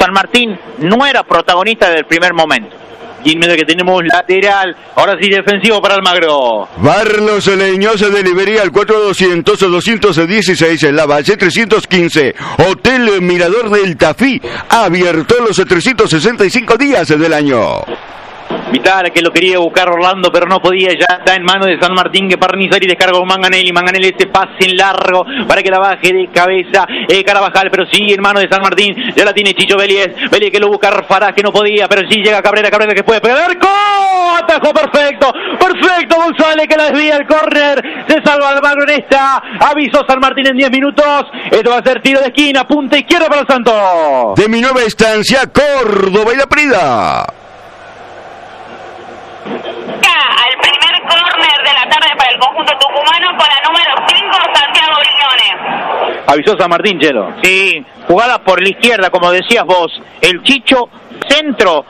San Martín no era protagonista desde el primer momento. Y mientras que tenemos lateral, ahora sí defensivo para Almagro. Barlos Leñosa de Libería al 4200-216 en la Valle 315. Hotel Mirador del Tafí, abierto los 365 días del año. Vitale que lo quería buscar Orlando, pero no podía, ya está en manos de San Martín, que Parnizari descarga con Manganelli, Manganelli este pase en largo para que la baje de cabeza Carabajal, pero sigue en manos de San Martín, ya la tiene Chicho Vélez que lo busca Farás, que no podía, pero sí llega Cabrera que puede pegar, ¡arco! Atajo perfecto González que la desvía el córner, se salva Almagro en esta, avisó San Martín en 10 minutos, esto va a ser tiro de esquina, punta izquierda para el Santos. De mi nueva estancia, Córdoba y La Prida. Al primer córner de la tarde para el conjunto tucumano con la número 5, Santiago Briñones. Avisó San Martín, Chelo. Sí, jugada por la izquierda, como decías vos. El Chicho, centro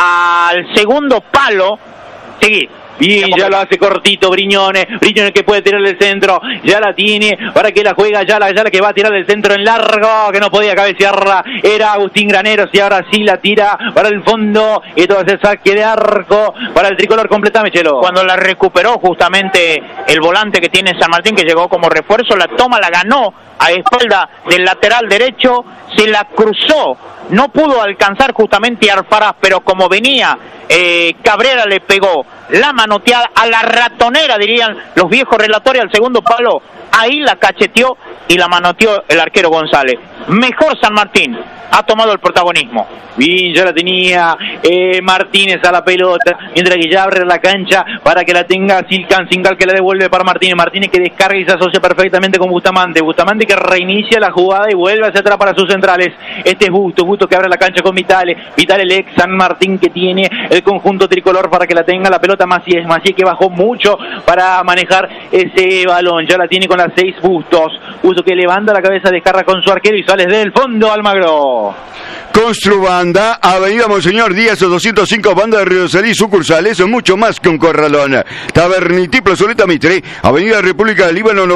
al segundo palo. Seguí. Bien, ya lo hace cortito Briñones que puede tirar el centro, ya la tiene, para que la juega, ya la que va a tirar el centro en largo, que no podía cabecearla, era Agustín Graneros, y ahora sí la tira para el fondo, y todo ese saque de arco para el tricolor. Completame, Chelo. Cuando la recuperó justamente el volante que tiene San Martín, que llegó como refuerzo, la toma, la ganó a espalda del lateral derecho, se la cruzó, no pudo alcanzar justamente a Alfaraz, pero como venía Cabrera le pegó la manoteada a la ratonera, dirían los viejos relatores, al segundo palo, ahí la cacheteó y la manoteó el arquero González. Mejor San Martín, ha tomado el protagonismo. Bien, ya la tenía Martínez a la pelota, mientras que ya abre la cancha para que la tenga Singal, que la devuelve para Martínez que descarga y se asocia perfectamente con Bustamante que reinicia la jugada y vuelve hacia atrás para sus centrales. Este es Busto que abre la cancha con Vitale el ex San Martín que tiene el conjunto tricolor para que la tenga la pelota Macías que bajó mucho para manejar ese balón, ya la tiene con las 6 Busto que levanta la cabeza, descarga con su arquero y sale desde el fondo Almagro. Construbanda, Avenida Monseñor Díaz 205, Banda de Río Salí, sucursales, mucho más que un corralón. Tabernití, Plazoleta Mitre, Avenida República del Líbano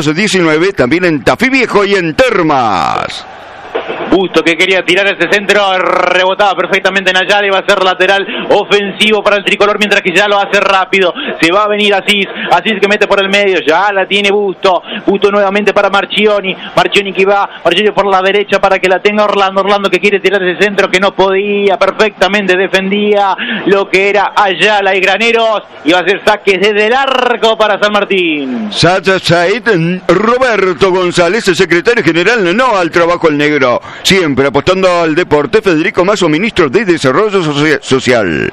919, también en Tafí Viejo y en Termas. Busto que quería tirar ese centro, rebotaba perfectamente en Ayala y va a ser lateral ofensivo para el tricolor, mientras que ya lo hace rápido, se va a venir Asís que mete por el medio, ya la tiene Busto nuevamente para Marchioni que va, Marchioni por la derecha para que la tenga Orlando que quiere tirar ese centro que no podía, perfectamente defendía lo que era Ayala y Graneros, y va a ser saque desde el arco para San Martín. Said Roberto González, secretario general, no al trabajo al negro, siempre apostando al deporte. Federico Mazo, ministro de Desarrollo Social.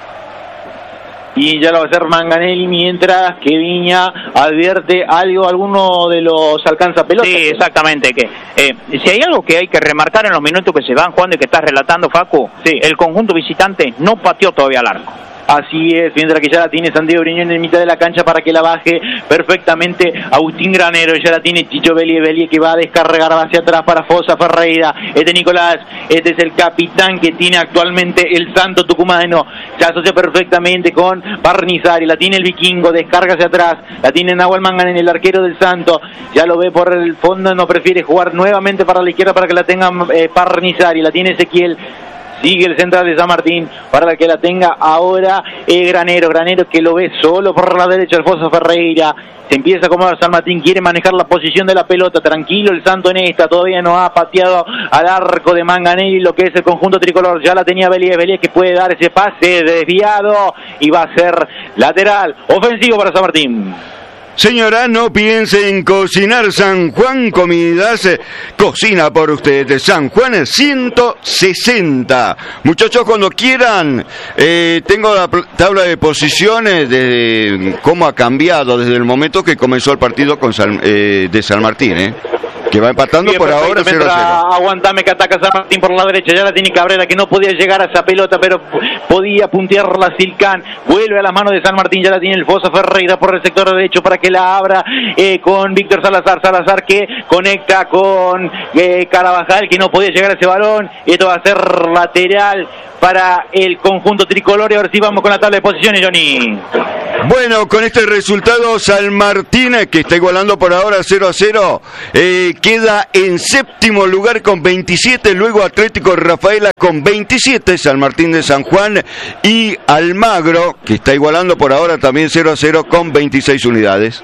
Y ya lo va a hacer Manganelli, mientras que Viña advierte alguno de los alcanza pelotas. Sí, exactamente, que si hay algo que hay que remarcar en los minutos que se van jugando y que estás relatando, Facu, sí, el conjunto visitante no pateó todavía al arco. Así es, mientras que ya la tiene Santiago Briñones en mitad de la cancha para que la baje perfectamente Agustín Granero, ya la tiene Chicho Vélez que va a descargar hacia atrás para Fosa Ferreira, Nicolás, este es el capitán que tiene actualmente el Santo Tucumano, se asocia perfectamente con Parnizari, la tiene el Vikingo, descarga hacia atrás, la tiene Nahuel Mangan en el arquero del Santo, ya lo ve por el fondo, no prefiere jugar nuevamente para la izquierda para que la tenga Parnizari, la tiene Ezequiel. Sigue el central de San Martín para que la tenga ahora Granero que lo ve solo por la derecha el Fosa Ferreira. Se empieza a acomodar San Martín, quiere manejar la posición de la pelota, tranquilo el Santo en esta, todavía no ha pateado al arco de Manganelli lo que es el conjunto tricolor, ya la tenía Vélez que puede dar ese pase desviado y va a ser lateral ofensivo para San Martín. Señora, no piense en cocinar. San Juan Comidas cocina por usted. San Juan 160. Muchachos, cuando quieran, tengo la tabla de posiciones de cómo ha cambiado desde el momento que comenzó el partido de San Martín, que va empatando bien, por ahora 0-0. Aguantame que ataca San Martín por la derecha, ya la tiene Cabrera que no podía llegar a esa pelota, pero podía puntearla Silcán, vuelve a las manos de San Martín, ya la tiene el Fosa Ferreira por el sector derecho para que la abra con Víctor Salazar que conecta con Carabajal que no podía llegar a ese balón, esto va a ser lateral para el conjunto tricolor y ahora sí vamos con la tabla de posiciones, Johnny. Bueno, con este resultado, San Martín, que está igualando por ahora 0-0, queda en séptimo lugar con 27, luego Atlético Rafaela con 27, San Martín de San Juan, y Almagro, que está igualando por ahora también 0-0 con 26 unidades.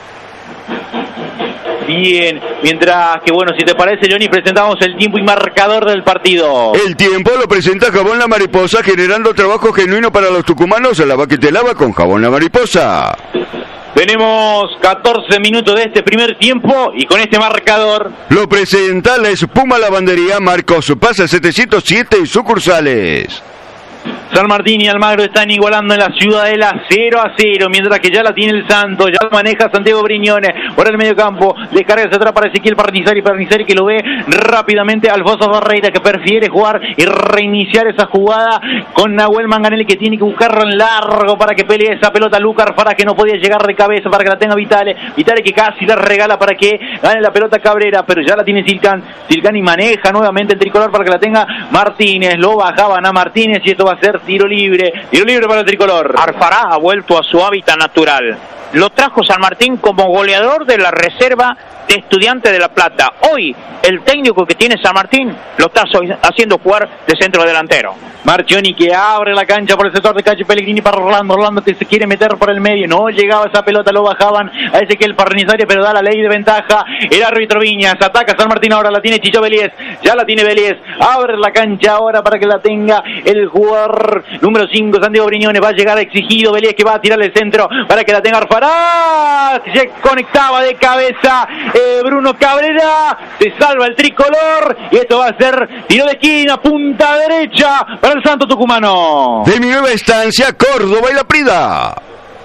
Bien, mientras que, bueno, si te parece, Johnny, presentamos el tiempo y marcador del partido. El tiempo lo presenta Jabón La Mariposa, generando trabajo genuino para los tucumanos. Lava que te lava con Jabón La Mariposa. Tenemos 14 minutos de este primer tiempo y con este marcador lo presenta la Espuma Lavandería Marcos Paz 707 sucursales. San Martín y Almagro están igualando en la Ciudadela 0-0, mientras que ya la tiene el Santo, ya lo maneja Santiago Briñones por el medio campo, descarga hacia atrás para Ezequiel Parnizari que lo ve rápidamente, Alfonso Ferreira, que prefiere jugar y reiniciar esa jugada con Nahuel Manganelli, que tiene que buscarlo en largo para que pelee esa pelota. Lucas Farás, que no podía llegar de cabeza para que la tenga Vitale, que casi la regala para que gane la pelota Cabrera, pero ya la tiene Silcán y maneja nuevamente el tricolor para que la tenga Martínez, lo bajaban a Martínez y esto va a ser tiro libre para el tricolor. Arfará ha vuelto a su hábitat natural. Lo trajo San Martín como goleador de la reserva de Estudiantes de La Plata. Hoy, el técnico que tiene San Martín lo está haciendo jugar de centro delantero. Marchioni, que abre la cancha por el sector de calle Pellegrini para Orlando que se quiere meter por el medio, no llegaba esa pelota, lo bajaban a Ezequiel Parnizari, pero da la ley de ventaja el árbitro Viñas. Ataca San Martín, ahora la tiene Chicho Veliez, ya la tiene Veliez, abre la cancha ahora para que la tenga el jugador número 5, Santiago Briñones. Va a llegar exigido Veliez, que va a tirar el centro para que la tenga Arfará. Se conectaba de cabeza Bruno Cabrera, se salva el tricolor y esto va a ser tiro de esquina, punta derecha para el Santo Tucumano. De mi nueva estancia, Córdoba y La Prida.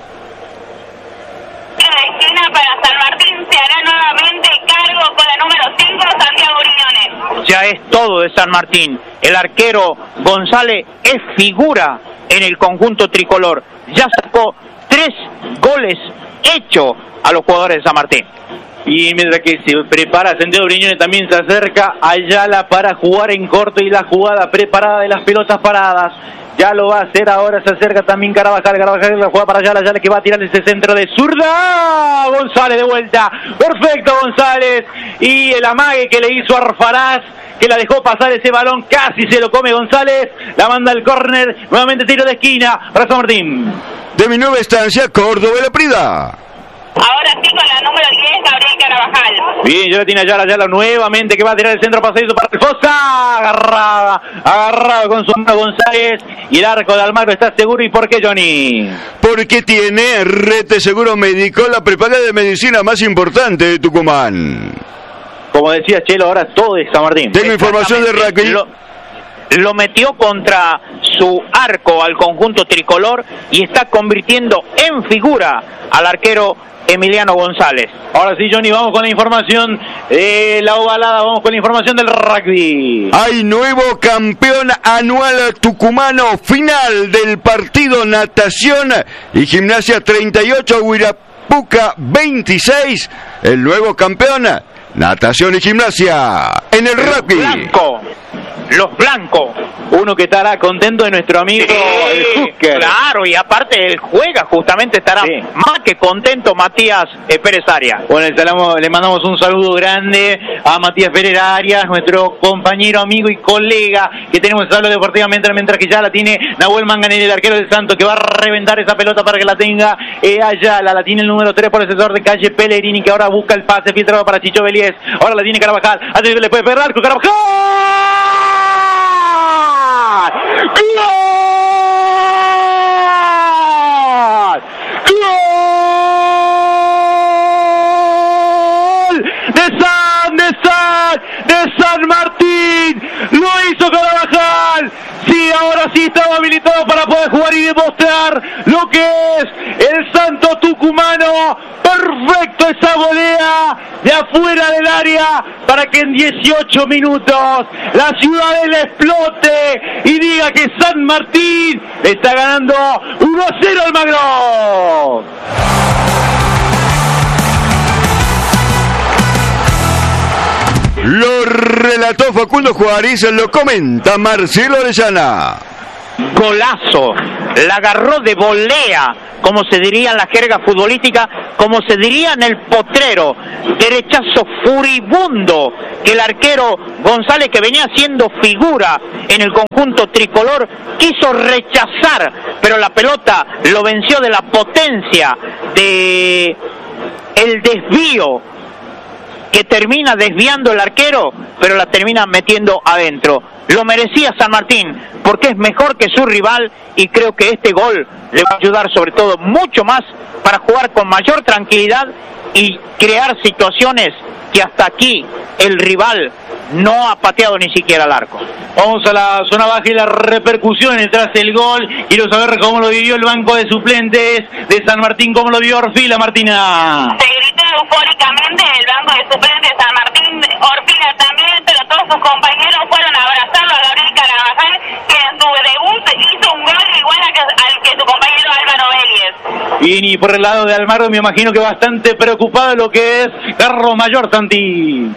En la esquina para San Martín se hará nuevamente cargo con la número 5, Santiago Briñones. Ya es todo de San Martín. El arquero González es figura en el conjunto tricolor. Ya sacó 3 goles hechos a los jugadores de San Martín. Y mientras que se prepara Santiago Briñones, también se acerca Ayala para jugar en corto y la jugada preparada de las pelotas paradas. Ya lo va a hacer ahora, se acerca también Carabajal la juega para Ayala, que va a tirar ese centro de zurda. González de vuelta, perfecto González, y el amague que le hizo Arfarás, que la dejó pasar ese balón, casi se lo come González, la manda al córner, nuevamente tiro de esquina para San Martín. De mi nueva estancia, Córdoba y La Prida. Ahora sí con la número 10, Gabriel Carabajal. Bien, ya la tiene Ayala nuevamente, que va a tirar el centro pasadizo para el Fosa. Agarrado con su mano González. Y el arco de Almagro está seguro. ¿Y por qué, Johnny? Porque tiene Rete Seguro Médico, la prepaga de medicina más importante de Tucumán. Como decía Chelo, ahora todo es San Martín. Tengo información de rugby. Lo metió contra su arco al conjunto tricolor y está convirtiendo en figura al arquero Emiliano González. Ahora sí, Johnny, vamos con la información de la ovalada, vamos con la información del rugby. Hay nuevo campeón anual tucumano, final del partido natación y gimnasia 38, Huirapuca 26, el nuevo campeón, natación y gimnasia en el rugby. Los blancos. Uno que estará contento de nuestro amigo el Hooker. Claro, y aparte él juega, justamente estará más que contento Matías Pérez Arias. Bueno, le mandamos un saludo grande a Matías Pérez Arias, nuestro compañero, amigo y colega que tenemos en Salud Deportivamente, mientras que ya la tiene Nahuel Manganelli, el arquero del Santo, que va a reventar esa pelota para que la tenga Ayala. La tiene el número 3 por el sector de calle Pellegrini, que ahora busca el pase filtrado para Chicho Veliez. Ahora la tiene Carabajal, atención, le puede pegar arco, Carabajal. ¡Gol! De San Martín, lo hizo Carabajal. Sí, ahora sí estaba habilitado para poder jugar y demostrar lo que es el Santo Tucumano. Perfecto esa volea de afuera del área para que en 18 minutos la Ciudadela explote y diga que San Martín está ganando 1-0 al Almagro. Lo relató Facundo Juárez, lo comenta Marcelo Orellana. Golazo, la agarró de volea como se diría en la jerga futbolística, como se diría en el potrero, derechazo furibundo que el arquero González, que venía haciendo figura en el conjunto tricolor, quiso rechazar, pero la pelota lo venció de la potencia de el desvío, que termina desviando el arquero, pero la termina metiendo adentro. Lo merecía San Martín, porque es mejor que su rival, y creo que este gol le va a ayudar sobre todo mucho más para jugar con mayor tranquilidad y crear situaciones que hasta aquí el rival no ha pateado ni siquiera al arco. Vamos a la zona baja y las repercusiones tras el gol. Quiero saber cómo lo vivió el banco de suplentes de San Martín, cómo lo vio Orfila, Martina. Se gritó eufóricamente el banco de suplentes de San Martín, Orfila también, pero todos sus compañeros fueron a abrazarlo a Gabriel Carabajal, que en su debut hizo un gol igual al que su compañero Álvaro Vélez. Y por el lado de Almagro me imagino que bastante preocupado de lo que es Carlos Mayor, Santi.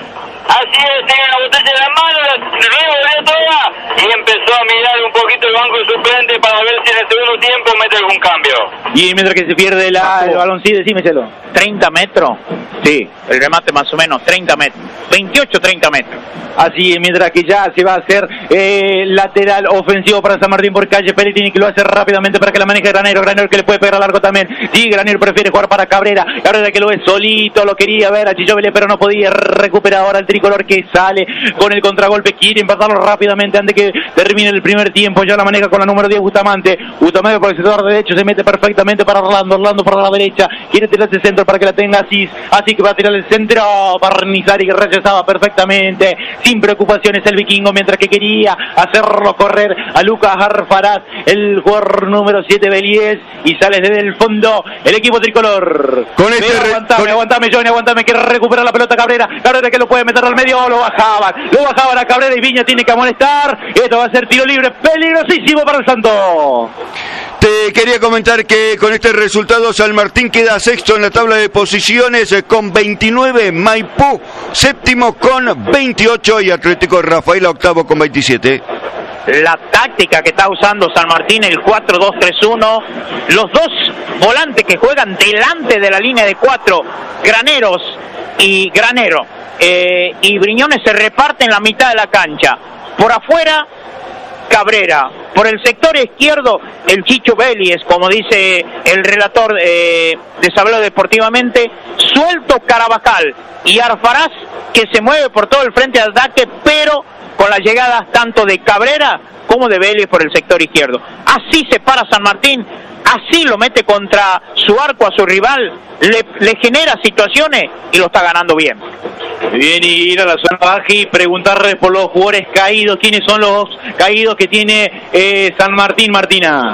Así es, tiene la botella en la mano, luego vio toda y empezó a mirar un poquito el banco suplente para ver si en el segundo tiempo mete algún cambio. Y mientras que se pierde el balón, sí, decímeselo. 30 metros, sí, el remate más o menos, 30 metros, 28, 30 metros. Así es, mientras que ya se va a hacer lateral ofensivo para San Martín por Calle Pellegrini, que lo hace rápidamente para que la maneje Granero que le puede pegar al arco también. Sí, Granero prefiere jugar para Cabrera que lo ve solito, lo quería ver a Chicho Vélez, pero no podía recuperar ahora el tricolor, que sale con el contragolpe, quiere empatarlo rápidamente antes que termine el primer tiempo. Ya la maneja con la número 10 Bustamante por el sector derecho, se mete perfectamente para Orlando por la derecha, quiere tirar ese centro para que la tenga así que va a tirar el centro para Nizari, que rechazaba perfectamente, sin preocupaciones el vikingo, mientras que quería hacerlo correr a Lucas Arfaraz, el jugador número 7 Belies, y sale desde el fondo el equipo tricolor. Con este aguantame Johnny, que recuperar la pelota Cabrera que lo puede meter al medio, lo bajaban a Cabrera y Viña tiene que amonestar. Esto va a ser tiro libre peligrosísimo para el Santo. Te quería comentar que con este resultado San Martín queda sexto en la tabla de posiciones con 29, Maipú séptimo con 28 y Atlético Rafaela octavo con 27. La táctica que está usando San Martín, el 4-2-3-1, los dos volantes que juegan delante de la línea de 4, Granero y Briñones, se reparten la mitad de la cancha. Por afuera, Cabrera. Por el sector izquierdo, el Chicho Vélez, como dice el relator de Sableo Deportivamente, suelto Carabajal y Arfaraz, que se mueve por todo el frente de ataque, pero con las llegadas tanto de Cabrera como de Vélez por el sector izquierdo. Así se para San Martín, así lo mete contra su arco a su rival, le genera situaciones y lo está ganando bien. Bien, y ir a la zona baja y preguntarle por los jugadores caídos. ¿Quiénes son los caídos que tiene San Martín, Martina?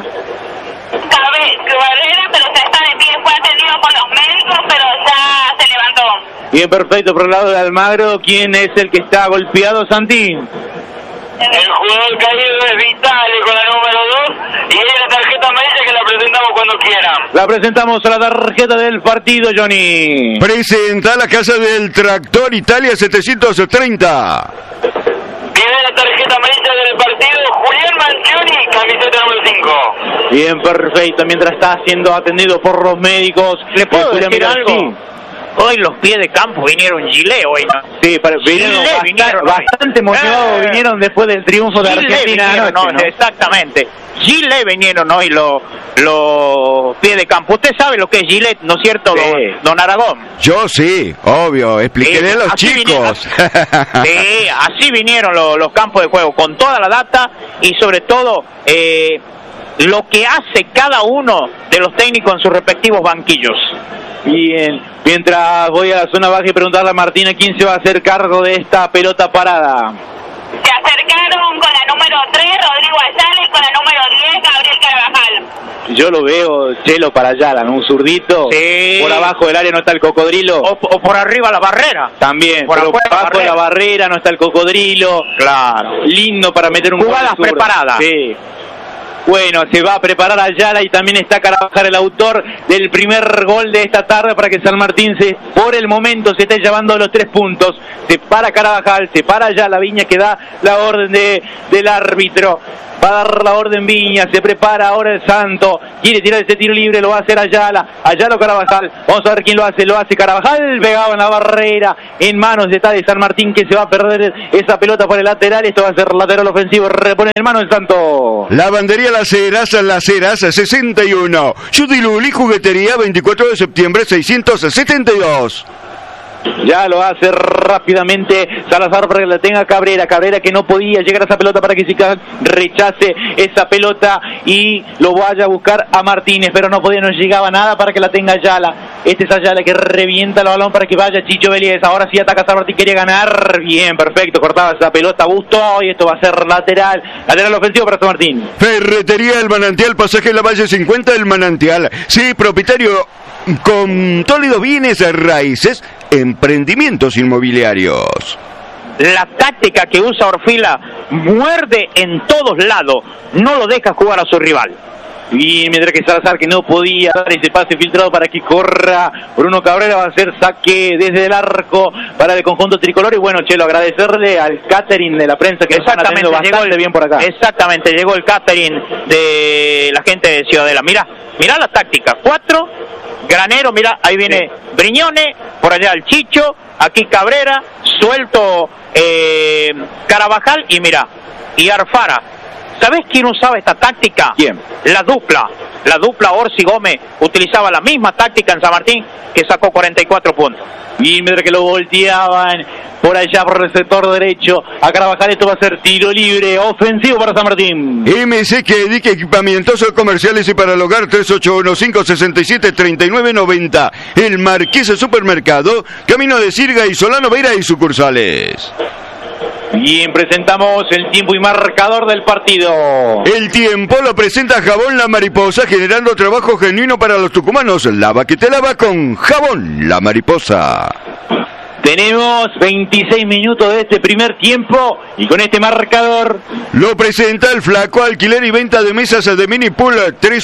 Cabrera, pero ya está de pie, fue atendido por los médicos, pero ya se levantó. Bien, perfecto. Por el lado de Almagro, ¿quién es el que está golpeado, Santi? El jugador caído es Vitale con la número 2 y es la tarjeta amarilla que la presentamos cuando quieran. La presentamos a la tarjeta del partido, Johnny. Presenta la Casa del Tractor Italia 730. Tiene la tarjeta amarilla del partido Julián Mangioni, camiseta número 5. Bien, perfecto. Mientras está siendo atendido por los médicos. ¿Le puedo decir algo? Sí. Hoy los pies de campo vinieron Gile hoy, ¿no? Sí, vinieron bastante emocionados, vinieron después del triunfo de Argentina. ¿no? Exactamente. Gile vinieron hoy los pies de campo. Usted sabe lo que es Gillette, ¿no es cierto, sí, don Aragón? Yo sí, obvio, expliqué a los chicos. Sí, así vinieron los campos de juego, con toda la data y sobre todo lo que hace cada uno de los técnicos en sus respectivos banquillos. Bien, mientras voy a la zona baja y preguntarle a Martina quién se va a hacer cargo de esta pelota parada. Se acercaron con la número 3, Rodrigo Ayala, y con la número 10, Gabriel Carabajal. Yo lo veo, Chelo, para Ayala, ¿no? Un zurdito. Sí. Por abajo del área no está el cocodrilo. O por arriba la barrera. También. Por abajo de la barrera no está el cocodrilo. Claro. Lindo para meter un jugadas preparadas. Sí. Bueno, se va a preparar Ayala y también está Carabajal, el autor del primer gol de esta tarde, para que San Martín por el momento se esté llevando los 3 puntos. Se para Carabajal, se para Ayala, Viña que da la orden del árbitro. Va a dar la orden Viña, se prepara ahora el Santo, quiere tirar ese tiro libre, lo va a hacer Ayala o Carabajal, vamos a ver quién lo hace Carabajal, pegado en la barrera, en manos está de San Martín, que se va a perder esa pelota por el lateral, esto va a ser lateral ofensivo, repone en mano el Santo. Lavandería Las Heras 61, Judy Luli, juguetería 24 de septiembre 672. Ya lo hace rápidamente Salazar para que la tenga Cabrera que no podía llegar a esa pelota, para que Sica rechace esa pelota y lo vaya a buscar a Martínez, pero no podía, no llegaba nada para que la tenga Ayala. Este es Ayala que revienta el balón para que vaya Chicho Vélez. Ahora sí ataca San Martín, quería ganar, bien, perfecto, cortaba esa pelota Busto y esto va a ser lateral ofensivo para San Martín. Ferretería El Manantial, pasaje La Valle 50 El Manantial, sí, propietario con sólidos bienes raíces, emprendimientos inmobiliarios. La táctica que usa Orfila, muerde en todos lados, no lo deja jugar a su rival. Y mientras que Salazar, que no podía dar ese pase filtrado para que corra Bruno Cabrera, va a hacer saque desde el arco para el conjunto tricolor. Y bueno, Chelo, agradecerle al catering de la prensa que está atendiendo bastante bien por acá. Exactamente, llegó el catering de la gente de Ciudadela. Mirá la táctica, 4, Granero, mira, ahí viene Briñone, por allá el Chicho, aquí Cabrera, suelto Carabajal y mira, y Arfara. ¿Sabés quién usaba esta táctica? ¿Quién? La dupla Orsi Gómez utilizaba la misma táctica en San Martín, que sacó 44 puntos. Y mientras que lo volteaban por allá por el sector derecho a Carabajal, esto va a ser tiro libre ofensivo para San Martín. MC que dedica equipamientos comerciales y para el hogar, 3815673990. El Marqués Supermercado, camino de Sirga y Solano Vera y sucursales. Bien, presentamos el tiempo y marcador del partido. El tiempo lo presenta Jabón La Mariposa, generando trabajo genuino para los tucumanos. Lava que te lava con Jabón La Mariposa. Tenemos 26 minutos de este primer tiempo y con este marcador lo presenta el Flaco, alquiler y venta de mesas de mini pool,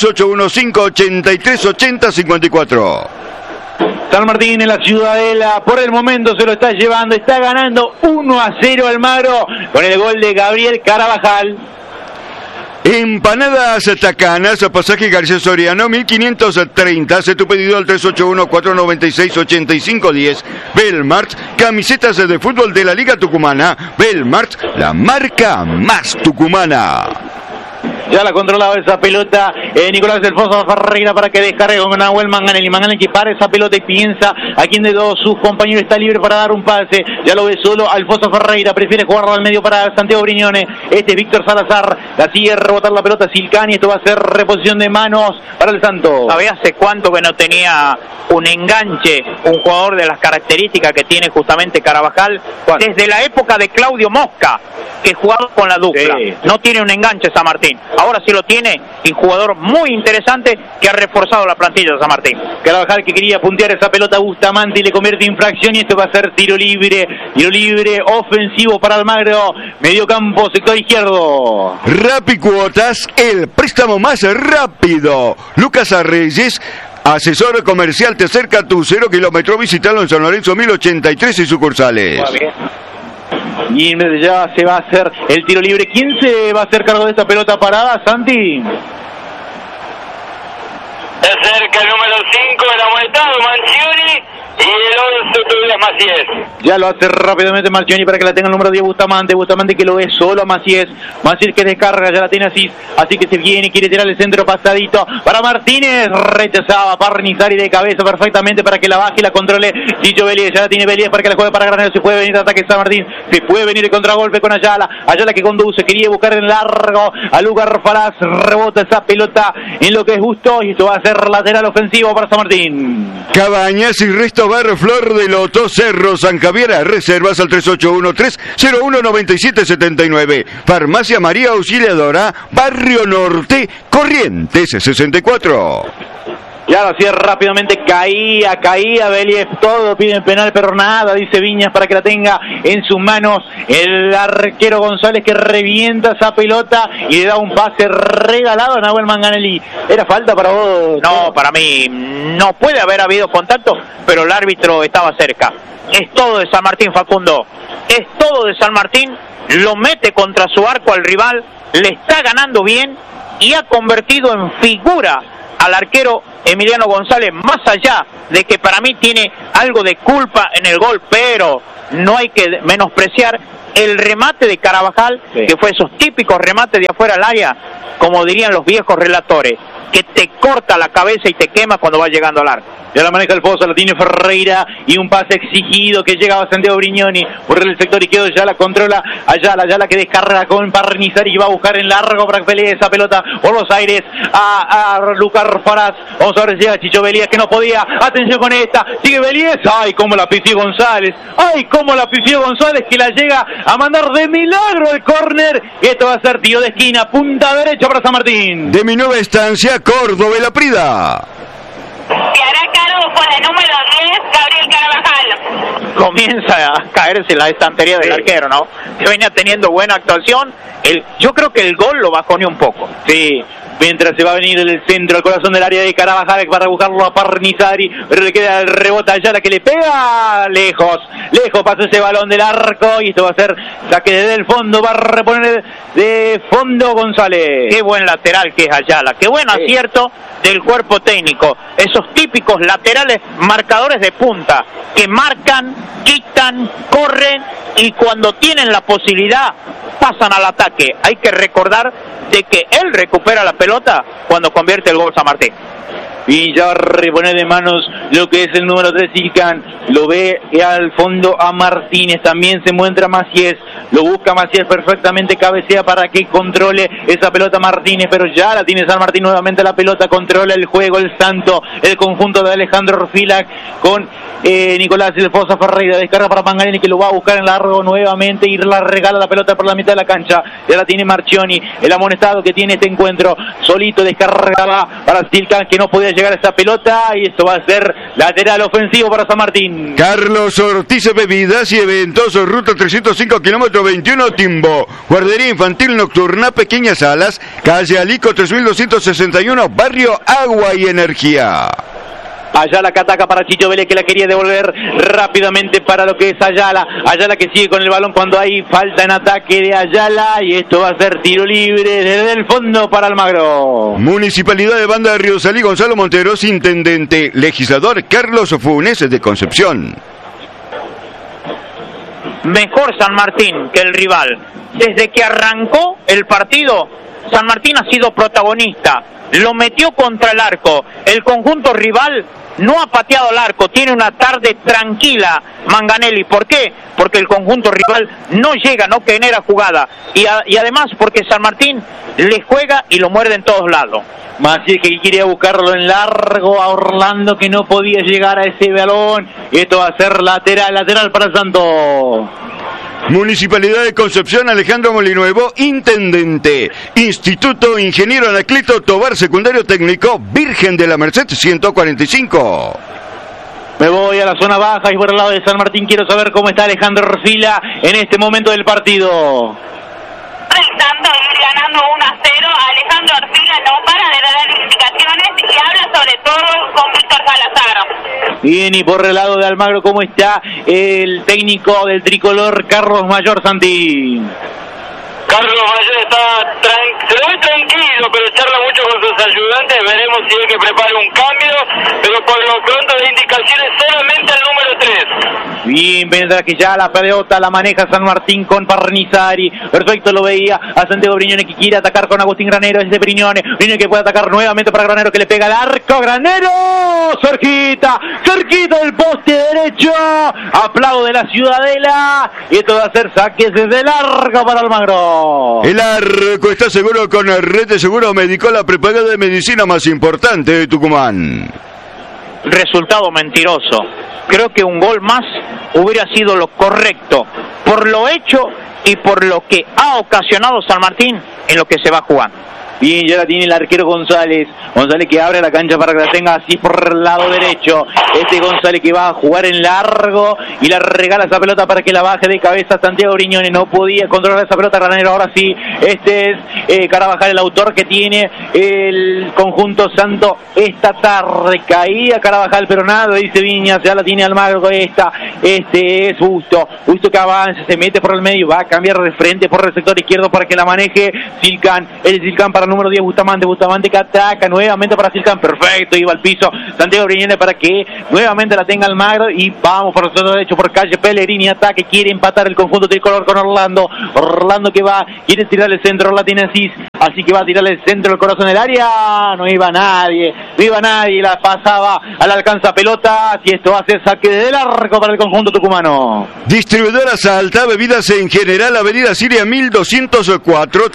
3815-8380-54. San Martín en la Ciudadela, por el momento se lo está llevando, está ganando 1-0 Almagro con el gol de Gabriel Carabajal. Empanadas Tacanas, pasaje García Soriano, 1530, hace tu pedido al 381-496-8510. Belmarts, camisetas de fútbol de la Liga Tucumana. Belmarts, la marca más tucumana. Ya la controlaba esa pelota Nicolás Alfonso Ferreira para que descargue con Nahuel Manganelli. Manganelli que para esa pelota y piensa a quién de dos sus compañeros está libre para dar un pase. Ya lo ve solo Alfonso Ferreira, prefiere jugarlo al medio para Santiago Briñone. Este es Víctor Salazar, la sigue rebotar la pelota Silcani. Esto va a ser reposición de manos para el Santos. ¿Sabía hace cuánto que no tenía un enganche, un jugador de las características que tiene justamente Carabajal? ¿Cuándo? Desde la época de Claudio Mosca, que jugaba con la dupla. Sí. No tiene un enganche San Martín. Ahora sí lo tiene, y un jugador muy interesante que ha reforzado la plantilla de San Martín. Carabajal que quería puntear esa pelota a Bustamante y le convierte en infracción, y esto va a ser tiro libre ofensivo para Almagro, medio campo, sector izquierdo. Rapicuotas, el préstamo más rápido. Lucas Arreyes, asesor comercial, te acerca a tu 0 kilómetro, visítalo en San Lorenzo 1083 y sucursales. Y ya se va a hacer el tiro libre. ¿Quién se va a hacer cargo de esta pelota parada, Santi? Se acerca el número 5 del amonestado, Mancioni, y el 11 Tobias Macías. Ya lo hace rápidamente Mancioni para que la tenga el número 10 Bustamante que lo ve solo a Macías que descarga, ya la tiene así que se viene, quiere tirar el centro pasadito para Martínez, rechazaba Parnizari de cabeza perfectamente para que la baje y la controle Chicho Vélez, ya la tiene Vélez para que la juegue para Granero, se puede venir de ataque San Martín, se puede venir de contragolpe con Ayala que conduce, quería buscar en largo a Lugar Falaz, rebota esa pelota en lo que es justo y esto va a ser lateral ofensivo para San Martín. Cabañas y Resto Bar Flor de Loto, Cerro San Javier, reservas al 381-301-9779. Farmacia María Auxiliadora, Barrio Norte, Corrientes 64. Y ahora sí, rápidamente caía Vélez, todo piden penal, pero nada, dice Viñas, para que la tenga en sus manos el arquero González, que revienta esa pelota y le da un pase regalado a Nahuel Manganelli. ¿Era falta para vos? No, para mí no puede haber habido contacto, pero el árbitro estaba cerca. Es todo de San Martín, Facundo, es todo de San Martín, lo mete contra su arco al rival, le está ganando bien y ha convertido en figura al arquero Emiliano González, más allá de que para mí tiene algo de culpa en el gol, pero no hay que menospreciar el remate de Carabajal, sí, que fue esos típicos remates de afuera al área, como dirían los viejos relatores, que te corta la cabeza y te quema cuando va llegando al arco. Ya la maneja el Fosa, la tiene Ferreira y un pase exigido que llega a Santiago Brignoni por el sector izquierdo. Ya la controla Ayala que descarga con Parnizari y va a buscar en largo para que pelee esa pelota por los aires a Lucas Faraz. Vamos a ver si llega Chicho Belías, que no podía. Atención con esta, sigue Belías. Ay, cómo la pifió González. Ay, cómo la pifió González, que la llega a mandar de milagro el córner. Esto va a ser tiro de esquina, punta derecha para San Martín. De mi nueva estancia, Córdoba y La Prida. Se hará cargo con el número 10, Gabriel Carabajal. Comienza a caerse la estantería del arquero, ¿no? Que venía teniendo buena actuación. Yo creo que el gol lo bajoneó un poco. Sí, mientras se va a venir el centro, al corazón del área de Carabajal para buscarlo a Parnizari, pero le queda el rebote a Ayala, que le pega lejos pasa ese balón del arco y esto va a ser saque desde el fondo, va a reponer de fondo González. Qué buen lateral que es Ayala, qué buen acierto del cuerpo técnico, esos típicos laterales marcadores de punta, que marcan, quitan, corren y cuando tienen la posibilidad pasan al ataque. Hay que recordar de que él recupera la pelota cuando convierte el gol San Martín. Y ya va a reponer de manos lo que es el número 3, Ilcan. Lo ve al fondo a Martínez. También se muestra Macías. Lo busca Macías perfectamente. Cabecea para que controle esa pelota Martínez. Pero ya la tiene San Martín nuevamente la pelota. Controla el juego el Santo. El conjunto de Alejandro Orfilac con Nicolás Fosa Ferreira. Descarga para Manganelli, que lo va a buscar en largo nuevamente. Y la regala la pelota por la mitad de la cancha. Ya la tiene Marchioni. El amonestado que tiene este encuentro. Solito descarga para Ilcan, que no podía llegar a esa pelota, y esto va a ser lateral ofensivo para San Martín. Carlos Ortiz, bebidas y eventos, ruta 305, kilómetro 21, Timbo. Guardería infantil nocturna, pequeñas salas, calle Alico 3261, barrio Agua y Energía. Ayala que ataca para Chicho Vélez, que la quería devolver rápidamente para lo que es Ayala que sigue con el balón cuando hay falta en ataque de Ayala, y esto va a ser tiro libre desde el fondo para Almagro. Municipalidad de Banda de Río Salí, Gonzalo Monteros, intendente. Legislador Carlos Funes de Concepción. Mejor San Martín que el rival. Desde que arrancó el partido, San Martín ha sido protagonista. Lo metió contra el arco. El conjunto rival no ha pateado el arco. Tiene una tarde tranquila Manganelli. ¿Por qué? Porque el conjunto rival no llega, no genera jugada. Y además porque San Martín le juega y lo muerde en todos lados. Macías que quería buscarlo en largo a Orlando, que no podía llegar a ese balón. Y esto va a ser lateral para Santos. Municipalidad de Concepción, Alejandro Molinuevo, intendente. Instituto Ingeniero Anacleto Tobar, secundario técnico, Virgen de la Merced 145. Me voy a la zona baja y por el lado de San Martín quiero saber cómo está Alejandro Orfila en este momento del partido. Intentando ir ganando 1-0, Alejandro Orfila no para de dar indicaciones y habla sobre todo con Víctor Salazar. Bien, y por el lado de Almagro, ¿cómo está el técnico del tricolor, Carlos Mayor Santín? Carlos Mayor se ve tranquilo, pero charla mucho con sus ayudantes. Veremos si hay que preparar un cambio, pero por lo pronto de indicaciones solamente el número 3. Bien, mientras que ya la pelota la maneja San Martín con Parnizari. Perfecto, lo veía a Santiago Brignone, que quiere atacar con Agustín Granero. Es de Brignone que puede atacar nuevamente para Granero, que le pega al arco. Granero, cerquita del poste derecho. Aplauso de la Ciudadela. Y esto va a ser saques desde el arco para Almagro. El arco está seguro con Red de Seguro Médico, la prepaga de medicina más importante de Tucumán. Resultado mentiroso. Creo que un gol más hubiera sido lo correcto, por lo hecho y por lo que ha ocasionado San Martín en lo que se va jugando. Bien, ya la tiene el arquero González. González que abre la cancha para que la tenga así por el lado derecho. González que va a jugar en largo y la regala esa pelota para que la baje de cabeza Santiago Brignone. No podía controlar esa pelota Granero. Ahora sí, este es Carabajal, el autor que tiene el conjunto santo esta tarde. Caía Carabajal, pero nada, dice Viñas. Ya la tiene Almagro con esta. Este es Justo que avanza, se mete por el medio, va a cambiar de frente por el sector izquierdo para que la maneje Silcán. El Silcán para el número 10, Bustamante que ataca nuevamente para Silcán. Perfecto, iba al piso Santiago Brignone para que nuevamente la tenga Almagro. Y vamos por el sector derecho por calle Pellegrini. Ataque, quiere empatar el conjunto tricolor con Orlando. Orlando que va, quiere tirar el centro, la tiene así que va a tirarle el centro del corazón del área. No iba nadie, la pasaba al alcanza pelota. Y esto va a ser saque del arco para el conjunto tucumano. Distribuidora Salta, bebidas en general, Avenida Siria 1204,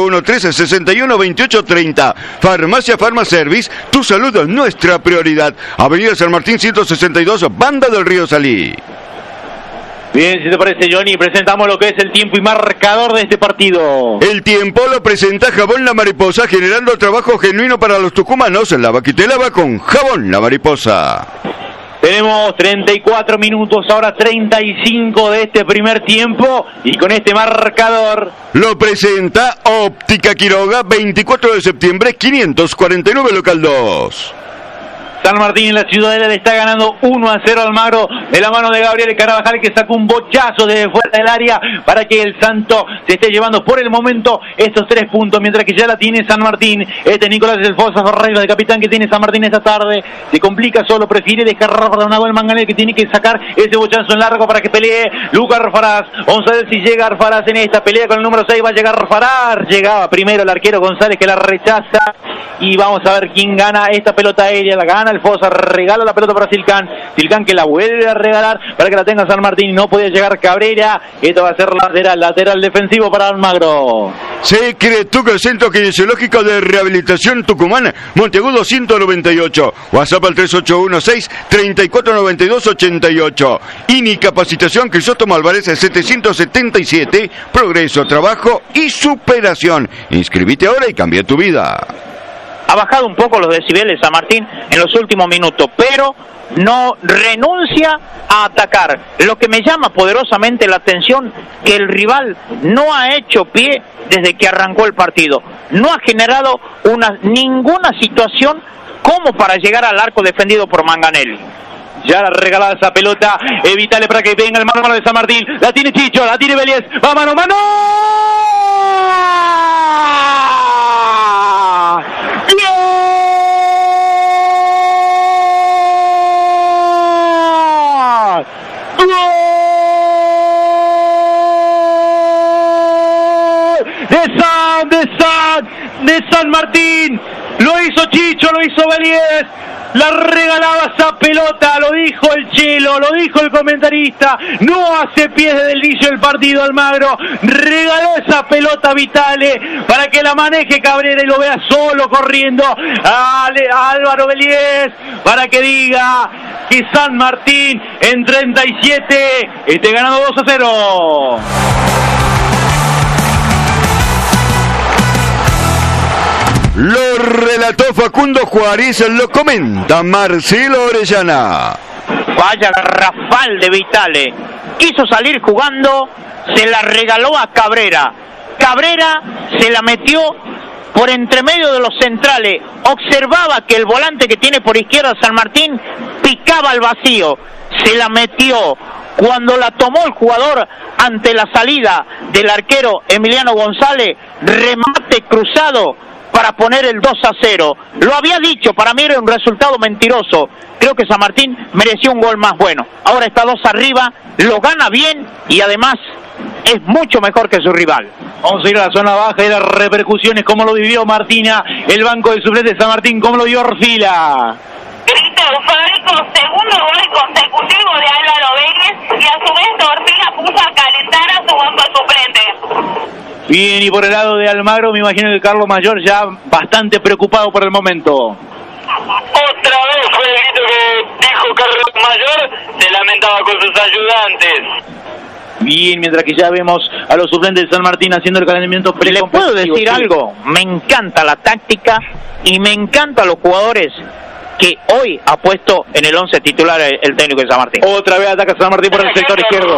381-1361-2830. Farmacia Farmaservice, tu salud es nuestra prioridad. Avenida San Martín 162, Banda del Río Salí. Bien, si te parece, Johnny, presentamos lo que es el tiempo y marcador de este partido. El tiempo lo presenta Jabón La Mariposa, generando trabajo genuino para los tucumanos. Lava que te lava con Jabón La Mariposa. Tenemos 34 minutos, ahora 35 de este primer tiempo, y con este marcador lo presenta Óptica Quiroga, 24 de septiembre, 549, local 2. San Martín en la Ciudadela le está ganando 1-0 Almagro de la mano de Gabriel Carabajal, que sacó un bochazo desde fuera del área para que el Santo se esté llevando por el momento estos 3 puntos, mientras que ya la tiene San Martín. Nicolás El Fosa Ferreira, el capitán que tiene San Martín esta tarde, se complica solo, prefiere dejar para Nahuel Manganel, que tiene que sacar ese bochazo en largo para que pelee Lucas Arfaraz. Vamos a ver si llega Arfaraz en esta pelea con el número 6, va a llegar Arfaraz. Llegaba primero el arquero González, que la rechaza, y vamos a ver quién gana esta pelota aérea. La gana el Fosa, regala la pelota para Silcán que la vuelve a regalar para que la tenga San Martín. No podía llegar Cabrera. Esto va a ser lateral defensivo para Almagro. Secretuca, Centro Kinesiológico de Rehabilitación Tucumán, Monteagudo 198, WhatsApp al 3816-349288. INI Capacitación Crisóstomo Álvarez 777, progreso, trabajo y superación. Inscribite ahora y cambia tu vida. Ha bajado un poco los decibeles San Martín en los últimos minutos, pero no renuncia a atacar. Lo que me llama poderosamente la atención, que el rival no ha hecho pie desde que arrancó el partido. No ha generado ninguna situación como para llegar al arco defendido por Manganelli. Ya la regalada esa pelota, evítale para que venga el mano a mano de San Martín. La tiene Chicho, la tiene Vélez, va mano a mano. De San Martín, lo hizo Chicho, lo hizo Vélez, la regalaba esa pelota, lo dijo el Chelo, lo dijo el comentarista, no hace pies desde el inicio del partido Almagro, regaló esa pelota Vitale para que la maneje Cabrera y lo vea solo corriendo a Álvaro Vélez para que diga que San Martín en 37 esté ganando 2-0. Lo relató Facundo Juárez, lo comenta Marcelo Orellana. Vaya Rafal de Vitale. Quiso salir jugando, se la regaló a Cabrera. Cabrera se la metió por entre medio de los centrales. Observaba que el volante que tiene por izquierda San Martín picaba al vacío. Se la metió. Cuando la tomó el jugador ante la salida del arquero Emiliano González, remate cruzado para poner el 2-0. Lo había dicho, para mí era un resultado mentiroso. Creo que San Martín mereció un gol más bueno. Ahora está 2 arriba, lo gana bien y además es mucho mejor que su rival. Vamos a ir a la zona baja y las repercusiones, cómo lo vivió Martina, el banco de suplentes de San Martín, cómo lo vio Orfila. Grito eufórico, segundo gol consecutivo de Álvaro Vélez, y a su vez Orfila puso a calentar a su banco de suplentes. Bien, y por el lado de Almagro, me imagino que Carlos Mayor ya bastante preocupado por el momento. Otra vez fue el grito que dijo Carlos Mayor, se lamentaba con sus ayudantes. Bien, mientras que ya vemos a los suplentes de San Martín haciendo el calentamiento ¿Le puedo decir algo? Me encanta la táctica y me encantan los jugadores que hoy ha puesto en el 11 titular el técnico de San Martín. Otra vez ataca San Martín por el sector izquierdo.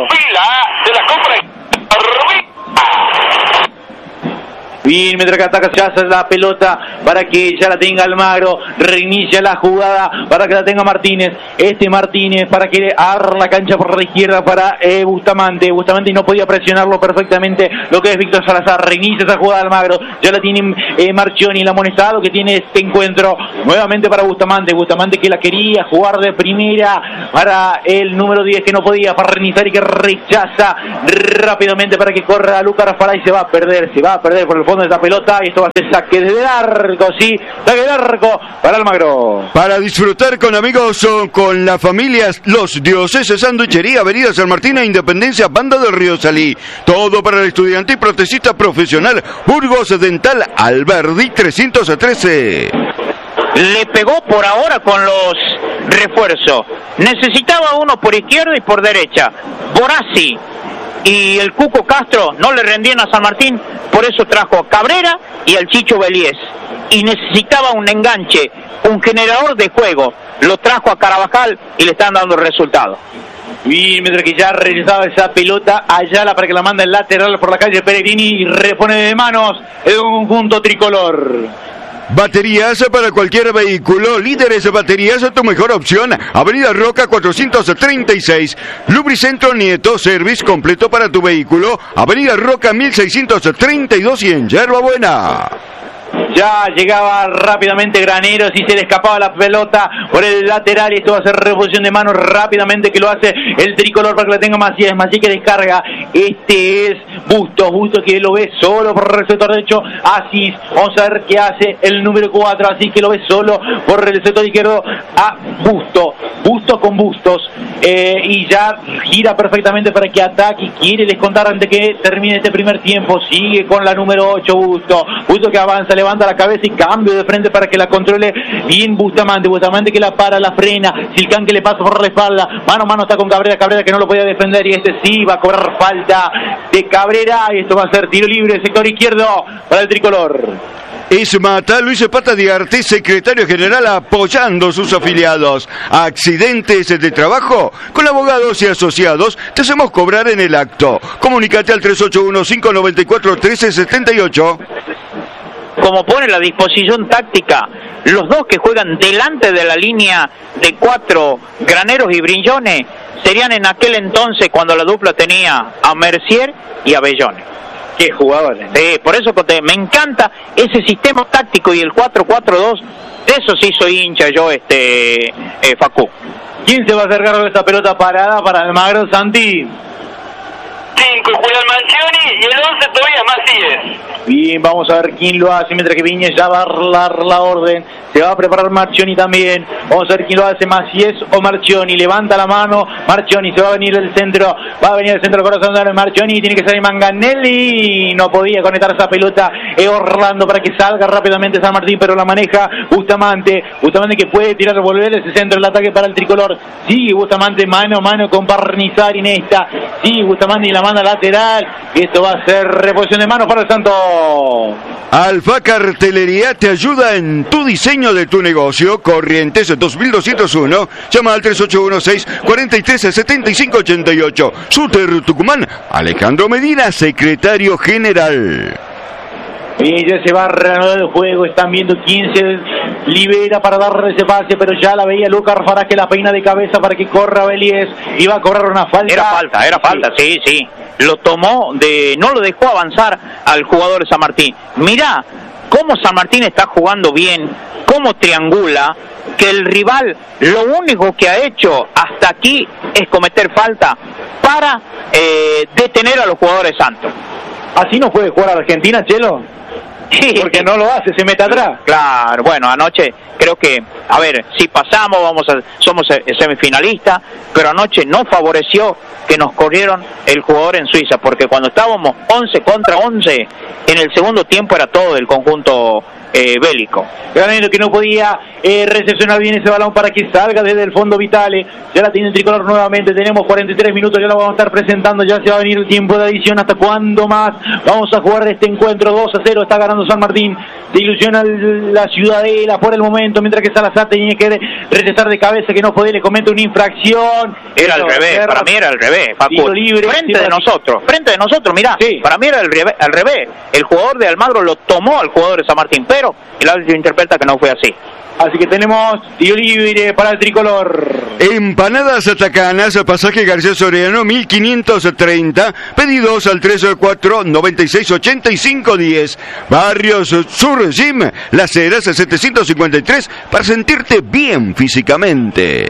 Bien, mientras que ataca ya la pelota para que ya la tenga Almagro, reinicia la jugada para que la tenga Martínez, Martínez para que abra la cancha por la izquierda para Bustamante no podía presionarlo perfectamente lo que es Víctor Salazar, reinicia esa jugada Almagro, ya la tiene Marchioni, el amonestado que tiene este encuentro, nuevamente para Bustamante que la quería jugar de primera para el número 10 que no podía, para reiniciar y que rechaza rápidamente para que corra Lucas Rafalay, se va a perder por el fondo de esa pelota y esto va a ser saque de arco, sí, saque de arco para Almagro. Para disfrutar con amigos o con la familia, Los Dioses, Sanduichería, Avenida San Martín e Independencia, Banda del Río Salí. Todo para el estudiante y protecista profesional. Burgos Dental, Alberdi 313. Le pegó por ahora con los refuerzos. Necesitaba uno por izquierda y por derecha. Borassi y el Cuco Castro no le rendían a San Martín, por eso trajo a Cabrera y al Chicho Beliés. Y necesitaba un enganche, un generador de juego. Lo trajo a Carabajal y le están dando resultados. Bien, mientras que ya regresaba esa pelota Ayala para que la manda el lateral por la calle Peregrini y repone de manos el conjunto tricolor. Baterías para cualquier vehículo, Líderes Baterías, tu mejor opción. Avenida Roca 436, Lubricentro Nieto, service completo para tu vehículo. Avenida Roca 1632 y en Yerba Buena. Ya llegaba rápidamente Graneros y se le escapaba la pelota por el lateral y esto va a ser reposición de manos rápidamente que lo hace el tricolor para que la tenga Macías que descarga. Este es Bustos que lo ve solo por el sector derecho. Asís, vamos a ver qué hace el número 4, así que lo ve solo por el sector izquierdo a Bustos con Bustos y ya gira perfectamente para que ataque y quiere descontar antes que termine este primer tiempo. Sigue con la número 8 Bustos que avanza, levanta la cabeza y cambio de frente para que la controle bien Bustamante que la para, la frena, Silcán que le pasa por la espalda, mano a mano está con Cabrera que no lo podía defender y este sí va a cobrar falta de Cabrera y esto va a ser tiro libre, sector izquierdo para el tricolor. Esmata, Luis Pata de Arte, secretario general, apoyando sus afiliados. Accidentes de trabajo, con abogados y asociados, te hacemos cobrar en el acto. Comunícate al 381-594-1378. Como pone la disposición táctica, los dos que juegan delante de la línea de 4, Graneros y Brillones, serían en aquel entonces cuando la dupla tenía a Mercier y a Bellones. Qué jugadores. Sí, por eso me encanta ese sistema táctico y el 4-4-2, de eso sí soy hincha yo, Facu. ¿Quién se va a hacer cargo de esta pelota parada para Almagro, Santi? 5 juega el Manchioni y el 11 todavía Macías. Bien, vamos a ver quién lo hace mientras que Viñez ya va a dar la orden. Se va a preparar Marchioni también. Vamos a ver quién lo hace, Macías o Marchioni. Levanta la mano, Marchioni se va a venir del centro. Va a venir del centro del corazón de Marchioni. Tiene que salir Manganelli. No podía conectar esa pelota Orlando para que salga rápidamente San Martín, pero la maneja Bustamante que puede tirar, volver ese centro del ataque para el tricolor. Sigue Bustamante mano a mano con Barnizar Inesta. Sigue Bustamante y la manda lateral. Esto va a ser reposición de manos para el Santos. Alfa Cartelería te ayuda en tu diseño de tu negocio. Corrientes 2201. Llama al 3816-437588. Súter Tucumán. Alejandro Medina, secretario general. Y ya se va a reanudar el juego. Están viendo quién se libera para darle ese pase, pero ya la veía Lucas Farás que la peina de cabeza para que corra Beliés. Iba a cobrar una falta. Era falta, sí. Lo tomó, no lo dejó avanzar al jugador de San Martín. Mirá cómo San Martín está jugando bien, cómo triangula, que el rival lo único que ha hecho hasta aquí es cometer falta para detener a los jugadores santos. ¿Así no puede jugar Argentina, Chelo? Sí. Porque no lo hace, se mete atrás. Claro, bueno, anoche creo que, a ver, si pasamos, somos semifinalistas, pero anoche no favoreció que nos corrieron el jugador en Suiza, porque cuando estábamos 11 contra 11, en el segundo tiempo era todo del conjunto bélico. Granero que no podía recepcionar bien ese balón para que salga desde el fondo Vitale. Ya la tiene el tricolor nuevamente. Tenemos 43 minutos, ya lo vamos a estar presentando. Ya se va a venir el tiempo de adición. ¿Hasta cuándo más vamos a jugar este encuentro? 2-0 está ganando San Martín. Se ilusiona la Ciudadela por el momento, mientras que Salazar tenía que rechazar de cabeza, que no podía, le comete una infracción. Era al revés, para mí era al revés, Facu. Libre, frente de nosotros, mirá, sí. Para mí era al revés. El jugador de Almagro lo tomó al jugador de San Martín, pero el árbitro interpreta que no fue así. Así que tenemos tiro libre para el tricolor. Empanadas Atacanas, pasaje García Soriano, 1530. Pedidos al 349-9685-10. Barrios Sur Gym, Las Heras, 753, para sentirte bien físicamente.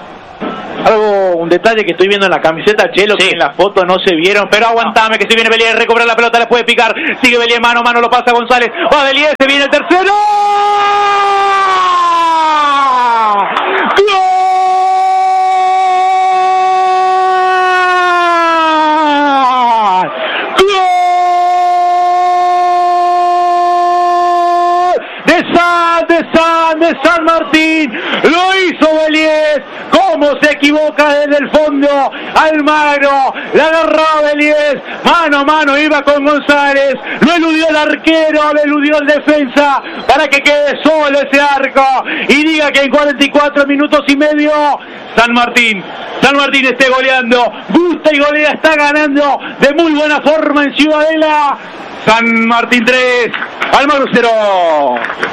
Un detalle que estoy viendo en la camiseta, Chelo, sí, que en la foto no se vieron, pero aguantame, que se viene Belier, recobrar la pelota, le puede picar, sigue Belier, mano a mano, lo pasa González, va Belier, se viene el tercero. ¡Gol! De San Martín, lo hizo Belier. Cómo se equivoca desde el fondo Almagro, la agarró Belier, mano a mano iba con González, lo eludió el arquero, lo eludió el defensa para que quede solo ese arco y diga que en 44 minutos y medio San Martín esté goleando, gusta y golea, está ganando de muy buena forma en Ciudadela. San Martín 3, Almagro 0.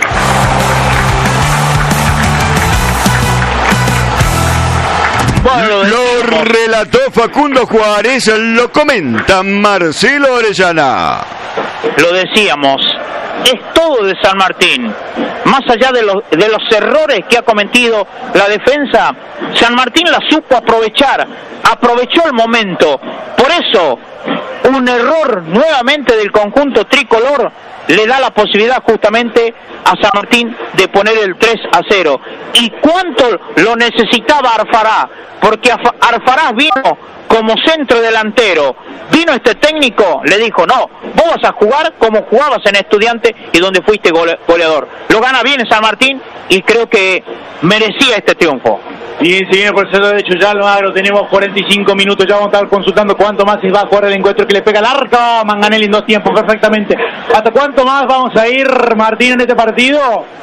Bueno, lo relató Facundo Juárez, lo comenta Marcelo Orellana. Lo decíamos, es todo de San Martín. Más allá de los errores que ha cometido la defensa, San Martín la supo aprovechar, aprovechó el momento. Por eso, un error nuevamente del conjunto tricolor le da la posibilidad justamente a San Martín de poner el 3-0. ¿Y cuánto lo necesitaba Arfará? Porque Arfará vino como centro delantero. Vino este técnico, le dijo, no, vos vas a jugar como jugabas en Estudiantes y donde fuiste goleador. Lo gana bien San Martín y creo que merecía este triunfo. Bien, señor profesor, de hecho ya lo tenemos 45 minutos, ya vamos a estar consultando cuánto más se va a jugar el encuentro, que le pega el arco Manganelli en 2 tiempos, perfectamente. ¿Hasta cuánto más vamos a ir, Martín, en este partido?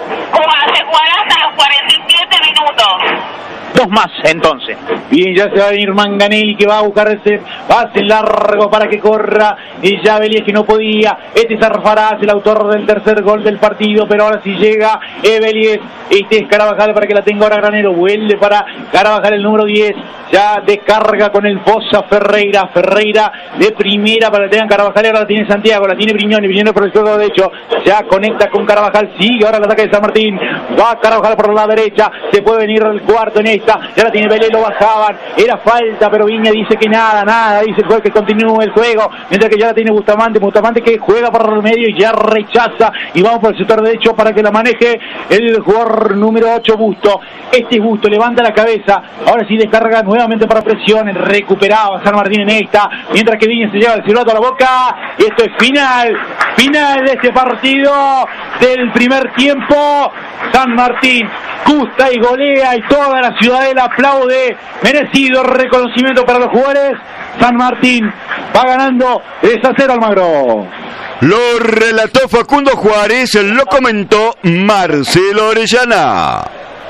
Se jugará hasta los 47 minutos. 2 más, entonces. Bien, ya se va a venir Manganelli, que va a buscar ese pase largo para que corra, y ya Belies que no podía. Este es Arfarás, el autor del tercer gol del partido, pero ahora sí llega Belies. Este es Carabajal para que la tenga ahora Granero, vuelve para Carabajal el número 10, ya descarga con el Fosa Ferreira de primera para que tengan Carabajal, ahora la tiene Santiago, la tiene Brignoni por el lado derecho, ya conecta con Carabajal, sigue ahora el ataque de San Martín, va Carabajal por la derecha, se puede venir el cuarto en esta, ya la tiene Belé, lo bajaban, era falta, pero Viña dice que nada, dice el juez que continúe el juego, mientras que ya la tiene Bustamante que juega por el medio y ya rechaza, y vamos por el sector derecho para que la maneje el jugador número 8, Busto. Este es Busto, levanta la cabeza, ahora sí descarga nuevamente para presión, recuperaba San Martín en esta, mientras que Viña se lleva el silbato a la boca, y esto es final de este partido del primer tiempo. San Martín gusta y golea y toda la Ciudadela aplaude, merecido reconocimiento para los jugadores. San Martín va ganando 3-0 Almagro. Lo relató Facundo Juárez, lo comentó Marcelo Orellana.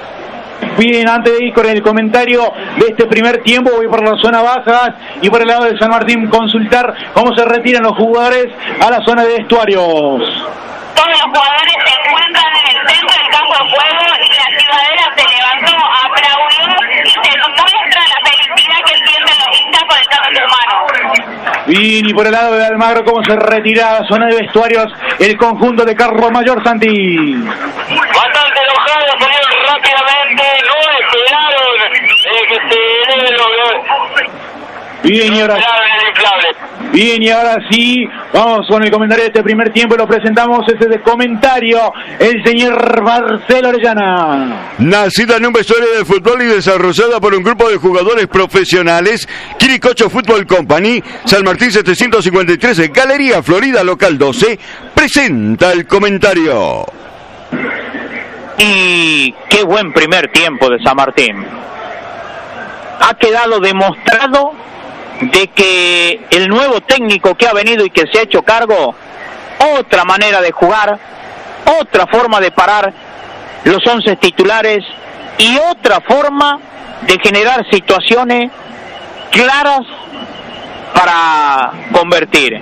Bien, antes de ir con el comentario de este primer tiempo, voy por la zona bajas y por el lado de San Martín consultar cómo se retiran los jugadores a la zona de vestuarios. Todos los jugadores se encuentran en el centro del campo de juego y la Ciudadela se levantó, aplaudió y se muestra la felicidad que sienten los hinchas por el cambio humano. Bien, y por el lado de Almagro, cómo se retira a la zona de vestuarios el conjunto de Carlos Mayor, Santi. Bastante enojado, salieron rápidamente, no esperaron que se eleven los... Bien, y ahora... Bien, y ahora sí, vamos con el comentario de este primer tiempo. Lo presentamos, ese de comentario, el señor Marcelo Orellana. Nacida en un vestuario de fútbol y desarrollada por un grupo de jugadores profesionales, Quiricocho Fútbol Company, San Martín 753, Galería Florida, local 12, presenta el comentario. Y qué buen primer tiempo de San Martín. Ha quedado demostrado de que el nuevo técnico que ha venido y que se ha hecho cargo, otra manera de jugar, otra forma de parar los 11 titulares y otra forma de generar situaciones claras para convertir.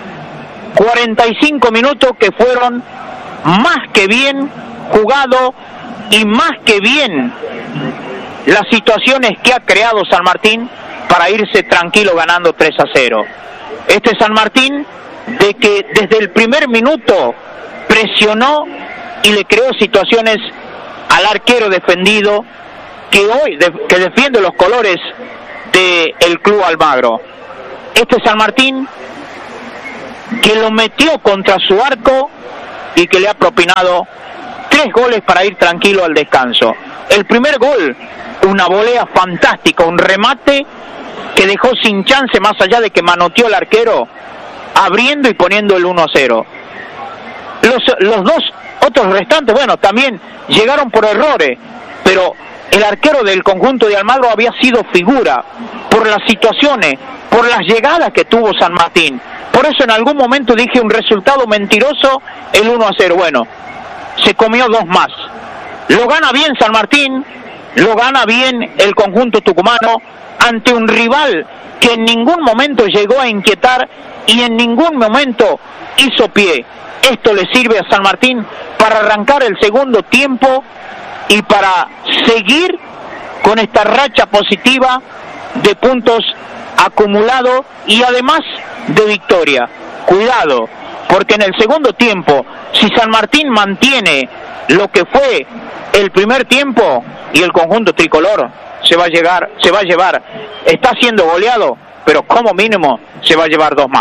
45 minutos que fueron más que bien jugados y más que bien las situaciones que ha creado San Martín para irse tranquilo ganando 3-0. Este San Martín de que desde el primer minuto presionó y le creó situaciones al arquero defendido que hoy que defiende los colores del Club Almagro. Este San Martín que lo metió contra su arco y que le ha propinado 3 goles para ir tranquilo al descanso. El primer gol, una volea fantástica, un remate que dejó sin chance, más allá de que manoteó el arquero, abriendo y poniendo el 1-0. Los dos otros restantes, bueno, también llegaron por errores, pero el arquero del conjunto de Almagro había sido figura por las situaciones, por las llegadas que tuvo San Martín. Por eso en algún momento dije un resultado mentiroso, el 1-0. Bueno, se comió 2 más. Lo gana bien San Martín, lo gana bien el conjunto tucumano, ante un rival que en ningún momento llegó a inquietar y en ningún momento hizo pie. Esto le sirve a San Martín para arrancar el segundo tiempo y para seguir con esta racha positiva de puntos acumulados y además de victoria. Cuidado, porque en el segundo tiempo, si San Martín mantiene lo que fue el primer tiempo, y el conjunto tricolor se va a llevar, está siendo goleado, pero como mínimo se va a llevar 2 más.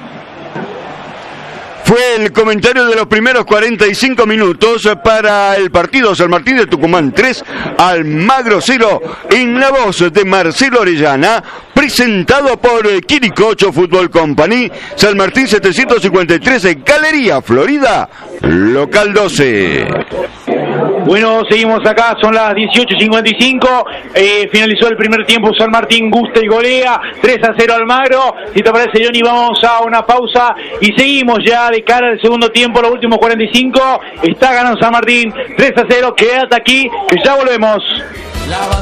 Fue el comentario de los primeros 45 minutos para el partido San Martín de Tucumán 3, Almagro 0, en la voz de Marcelo Orellana, presentado por Quiricocho Fútbol Company, San Martín 753, Galería Florida, local 12. Bueno, seguimos acá, son las 18:55, finalizó el primer tiempo, San Martín gusta y golea, 3-0 Almagro. Si te parece, Johnny, vamos a una pausa y seguimos ya de cara al segundo tiempo, los últimos 45, está ganando San Martín 3-0, quédate aquí, que ya volvemos.